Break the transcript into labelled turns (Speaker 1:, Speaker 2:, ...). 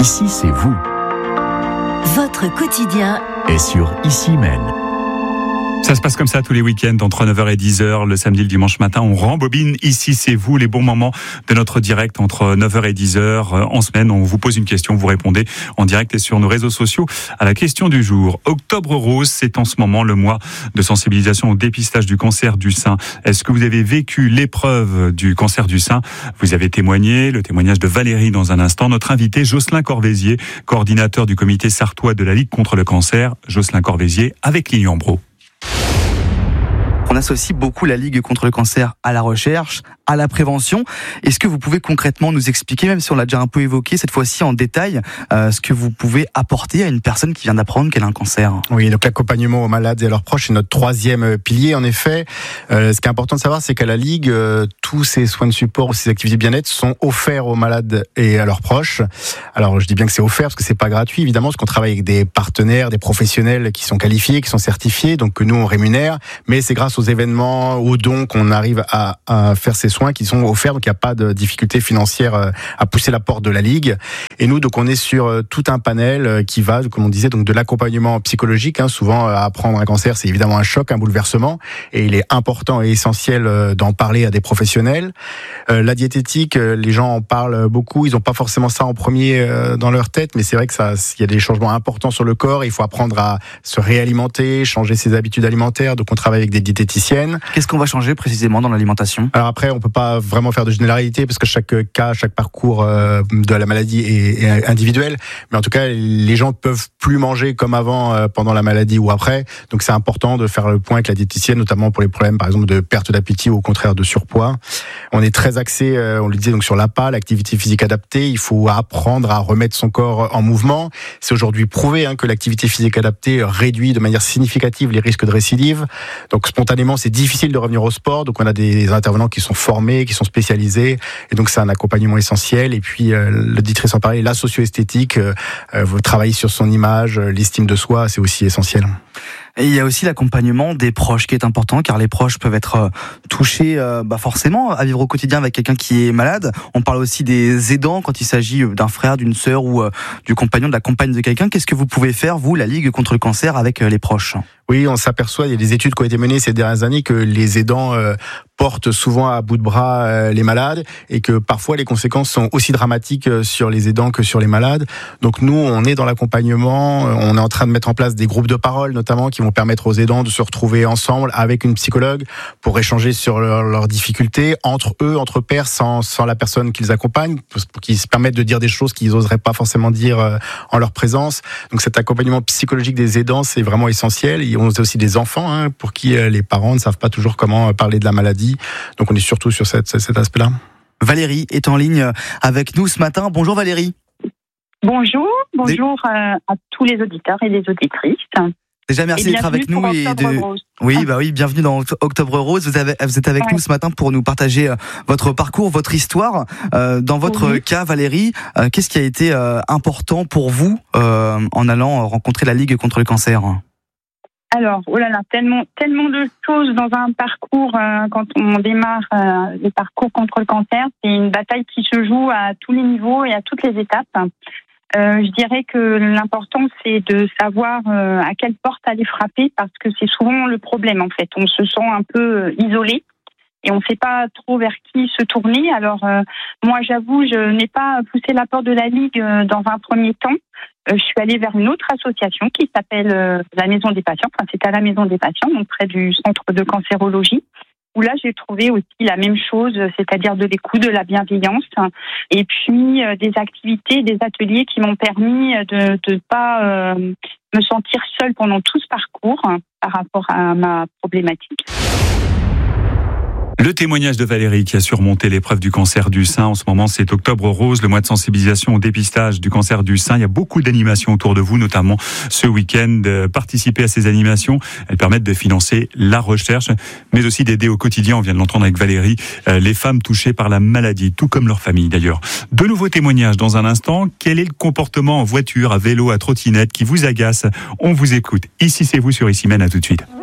Speaker 1: Ici, c'est vous.
Speaker 2: Votre quotidien
Speaker 1: Et sur Ici Même.
Speaker 3: Ça se passe comme ça tous les week-ends, entre 9h et 10h, le samedi et le dimanche matin. On rembobine Ici, c'est vous, les bons moments de notre direct entre 9h et 10h. En semaine, on vous pose une question, vous répondez en direct et sur nos réseaux sociaux à la question du jour. Octobre Rose, c'est en ce moment le mois de sensibilisation au dépistage du cancer du sein. Est-ce que vous avez vécu l'épreuve du cancer du sein? Vous avez témoigné, le témoignage de Valérie dans un instant. Notre invité, Jocelyn Corvézier, coordinateur du comité sartois de la Ligue contre le cancer. Jocelyn Corvézier avec Lilian Brault.
Speaker 4: On associe beaucoup la Ligue contre le cancer à la recherche, à la prévention. Est-ce que vous pouvez concrètement nous expliquer, même si on l'a déjà un peu évoqué cette fois-ci en détail, ce que vous pouvez apporter à une personne qui vient d'apprendre qu'elle a un cancer?
Speaker 5: Oui, donc l'accompagnement aux malades et à leurs proches est notre troisième pilier. En effet, ce qui est important de savoir, c'est qu'à la Ligue, tous ces soins de support ou ces activités de bien-être sont offerts aux malades et à leurs proches. Alors, je dis bien que c'est offert parce que c'est pas gratuit, évidemment, parce qu'on travaille avec des partenaires, des professionnels qui sont qualifiés, qui sont certifiés, donc que nous on rémunère. Mais c'est grâce aux événements, aux dons qu'on arrive à faire ces soins qui sont offerts, donc il n'y a pas de difficulté financière à pousser la porte de la Ligue. Et nous, donc on est sur tout un panel qui va, comme on disait, donc de l'accompagnement psychologique. Souvent, apprendre un cancer, c'est évidemment un choc, un bouleversement, et il est important et essentiel d'en parler à des professionnels. La diététique, les gens en parlent beaucoup, ils n'ont pas forcément ça en premier dans leur tête, mais c'est vrai que il y a des changements importants sur le corps. Il faut apprendre à se réalimenter, changer ses habitudes alimentaires. Donc on travaille avec des diététiciennes.
Speaker 4: Qu'est-ce qu'on va changer précisément dans l'alimentation?
Speaker 5: Alors après, on peut pas vraiment faire de généralité parce que chaque cas, chaque parcours de la maladie est individuel. Mais en tout cas, les gens peuvent plus manger comme avant pendant la maladie ou après. Donc c'est important de faire le point avec la diététicienne, notamment pour les problèmes, par exemple, de perte d'appétit ou au contraire de surpoids. On est très axé, on le disait, donc sur l'APA, l'activité physique adaptée. Il faut apprendre à remettre son corps en mouvement. C'est aujourd'hui prouvé que l'activité physique adaptée réduit de manière significative les risques de récidive. Donc spontanément, c'est difficile de revenir au sport. Donc on a des intervenants qui sont formés, qui sont spécialisés. Et donc c'est un accompagnement essentiel. Et puis l'auditrice en parlait, la socio-esthétique, travailler sur son image, l'estime de soi, c'est aussi essentiel.
Speaker 4: Et il y a aussi l'accompagnement des proches qui est important, car les proches peuvent être touchés forcément à vivre au quotidien avec quelqu'un qui est malade. On parle aussi des aidants quand il s'agit d'un frère, d'une sœur ou du compagnon, de la compagne de quelqu'un. Qu'est-ce que vous pouvez faire, vous, la Ligue contre le cancer, avec les proches?
Speaker 5: Oui, on s'aperçoit, il y a des études qui ont été menées ces dernières années que les aidants portent souvent à bout de bras les malades et que parfois les conséquences sont aussi dramatiques sur les aidants que sur les malades. Donc nous, on est dans l'accompagnement, on est en train de mettre en place des groupes de parole notamment qui vont permettre aux aidants de se retrouver ensemble avec une psychologue pour échanger sur leurs difficultés entre eux, entre pairs, sans la personne qu'ils accompagnent, pour qu'ils se permettent de dire des choses qu'ils n'oseraient pas forcément dire en leur présence. Donc cet accompagnement psychologique des aidants, c'est vraiment essentiel. Et on a aussi des enfants pour qui les parents ne savent pas toujours comment parler de la maladie. Donc on est surtout sur cet aspect-là.
Speaker 4: Valérie est en ligne avec nous ce matin. Bonjour Valérie.
Speaker 6: Bonjour à tous les auditeurs et les auditrices.
Speaker 4: Déjà, merci d'être avec nous. Oui, bienvenue dans Octobre Rose. Vous êtes avec nous ce matin pour nous partager votre parcours, votre histoire. Dans votre cas, Valérie, qu'est-ce qui a été important pour vous en allant rencontrer la Ligue contre le cancer?
Speaker 6: Alors, tellement de choses dans un parcours quand on démarre le parcours contre le cancer. C'est une bataille qui se joue à tous les niveaux et à toutes les étapes. Je dirais que l'important, c'est de savoir à quelle porte aller frapper parce que c'est souvent le problème, en fait. On se sent un peu isolé et on ne sait pas trop vers qui se tourner. Alors, moi, j'avoue, je n'ai pas poussé la porte de la Ligue dans un premier temps. Je suis allée vers une autre association qui s'appelle la Maison des Patients. Enfin, c'est à la Maison des Patients, donc près du centre de cancérologie, où là, j'ai trouvé aussi la même chose, c'est-à-dire de l'écoute, de la bienveillance, et puis des activités, des ateliers qui m'ont permis de ne pas me sentir seule pendant tout ce parcours par rapport à ma problématique.
Speaker 3: Le témoignage de Valérie qui a surmonté l'épreuve du cancer du sein. En ce moment, c'est Octobre Rose, le mois de sensibilisation au dépistage du cancer du sein. Il y a beaucoup d'animations autour de vous, notamment ce week-end. Participer à ces animations, elles permettent de financer la recherche, mais aussi d'aider au quotidien, on vient de l'entendre avec Valérie, les femmes touchées par la maladie, tout comme leur famille d'ailleurs. De nouveaux témoignages dans un instant. Quel est le comportement en voiture, à vélo, à trottinette qui vous agace? On vous écoute. Ici, c'est vous sur Ici Même, à tout de suite.